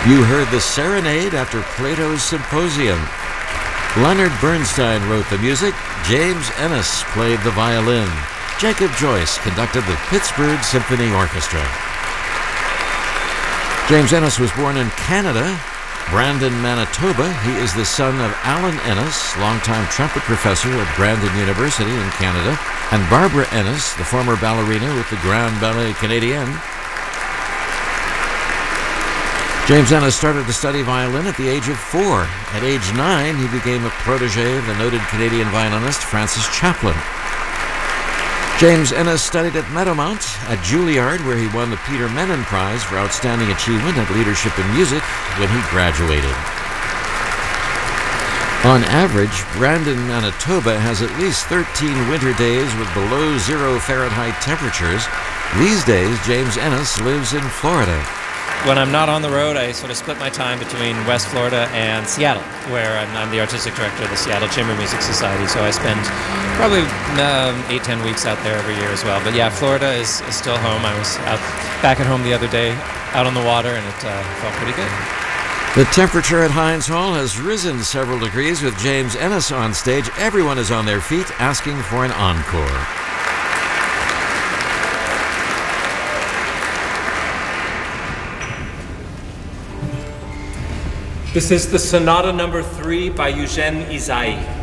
You heard the Serenade after Plato's Symposium. Leonard Bernstein wrote the music. James Ennis played the violin. Jacob Joyce conducted the Pittsburgh Symphony Orchestra. James Ennis was born in Canada, Brandon, Manitoba. He is the son of Alan Ennis, longtime trumpet professor at Brandon University in Canada, and Barbara Ennis, the former ballerina with the Grand Ballet Canadien. James Ennis started to study violin at the age of 4. At age 9, he became a protege of the noted Canadian violinist Francis Chaplin. James Ennis studied at Meadowmount, at Juilliard, where he won the Peter Menon Prize for Outstanding Achievement at Leadership in Music when he graduated. On average, Brandon, Manitoba has at least 13 winter days with below 0 Fahrenheit temperatures. These days, James Ennis lives in Florida. When I'm not on the road, I sort of split my time between West Florida and Seattle, where I'm the artistic director of the Seattle Chamber Music Society, so I spend probably 8-10 weeks out there every year as well. But yeah, Florida is still home. I was out back at home the other day, out on the water, and it felt pretty good. The temperature at Heinz Hall has risen several degrees with James Ennis on stage. Everyone is on their feet asking for an encore. This is the Sonata Number 3 by Eugène Ysaÿe.